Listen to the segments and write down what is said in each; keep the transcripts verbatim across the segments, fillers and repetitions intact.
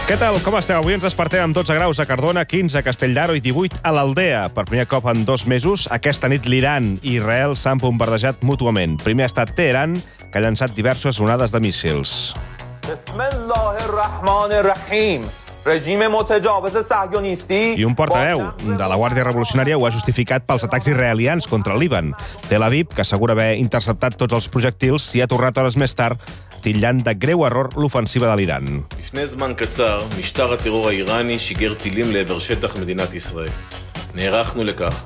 Què tal? Com esteu? Avui ens despertem amb dotze graus a Cardona, quinze a Castelldaro i divuit a l'Aldea. Per primer cop en dos mesos, aquesta nit l'Iran i Israel s'han bombardejat mútuament. Primer ha estat Teheran, que ha llançat diverses onades de míssils. Bismillahirrahmanirrahim. I un portaveu de la Guàrdia Revolucionària ho ha justificat pels atacs israelians contra el Líban. Tel Aviv, que assegura haver interceptat tots els projectils, s'hi ha tornat hores més tard, titllant de greu error l'ofensiva de l'Iran. לפני זמן קצר, משטר הטרור האיראני שיגר טילים לעבר שטח מדינת ישראל. נערכנו לכך.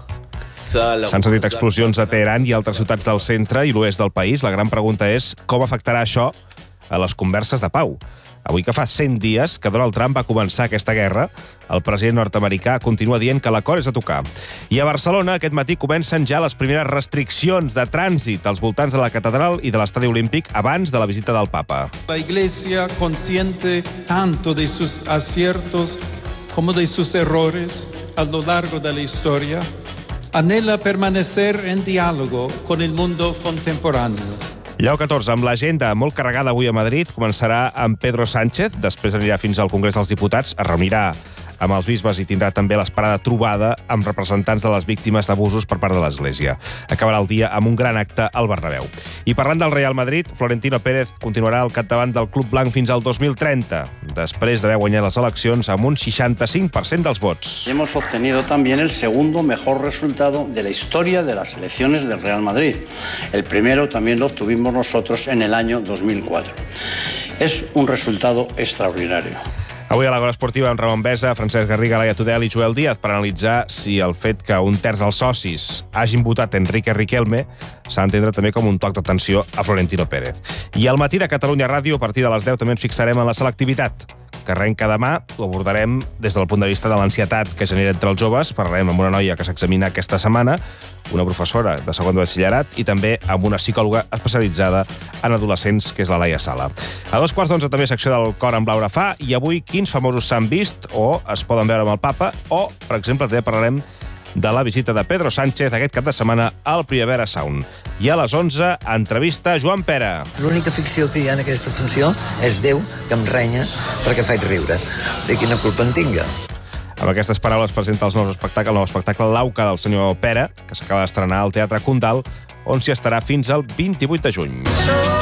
S'han sentit explosions a Teheran i altres ciutats del centre i l'oest del país. La gran pregunta és com afectarà això a les converses de pau. Avui que fa cent dies que Donald Trump va començar aquesta guerra, el president nord-americà continua dient que l'acord és a tocar. I a Barcelona, aquest matí, comencen ja les primeres restriccions de trànsit als voltants de la catedral i de l'estadi olímpic abans de la visita del papa. La Iglesia, consciente tanto de sus aciertos como de sus errores a lo largo de la historia, anhela permanecer en diálogo con el mundo contemporáneo. Lleó catorze, amb l'agenda molt carregada avui a Madrid, començarà amb Pedro Sánchez, després anirà fins al Congrés dels Diputats, es reunirà amb els bisbes i tindrà també l'esperada trobada amb representants de les víctimes d'abusos per part de l'Església. Acabarà el dia amb un gran acte al Bernabéu. I parlant del Real Madrid, Florentino Pérez continuarà al capdavant del club blanc fins al dos mil trenta, després d'haver guanyat les eleccions amb un seixanta-cinc per cent dels vots. Hemos obtenido también el segundo mejor resultado de la historia de las elecciones del Real Madrid. El primero también lo obtuvimos nosotros en el año dos mil cuatro. Es un resultado extraordinario. Avui a l'Agora Esportiva amb Ramon Besa, Francesc Garriga, Laia Tudel i Joel Díaz per analitzar si el fet que un terç dels socis hagin votat Enrique Riquelme s'ha d'entendre també com un toc d'atenció a Florentino Pérez. I al matí de Catalunya Ràdio, a partir de les deu, també ens fixarem en la selectivitat, que arrenca demà. Ho abordarem des del punt de vista de l'ansietat que genera entre els joves. Parlarem amb una noia que s'examina aquesta setmana, una professora de segon de batxillerat i també amb una psicòloga especialitzada en adolescents, que és la Laia Sala. A dos quarts d'onze també secció del Cor amb Laura Fa, i avui quins famosos s'han vist o es poden veure amb el papa, o, per exemple, també parlarem de la visita de Pedro Sánchez aquest cap de setmana al Primavera Sound. I a les onze, entrevista Joan Pera. L'única ficció que hi ha en aquesta funció és Déu que em renya perquè faig riure. De quina culpa en tinga. Amb aquestes paraules presenta el nou espectacle, el nou espectacle L'Auca del senyor Pera, que s'acaba d'estrenar al Teatre Condal, on s'hi estarà fins al vint-i-vuit de juny.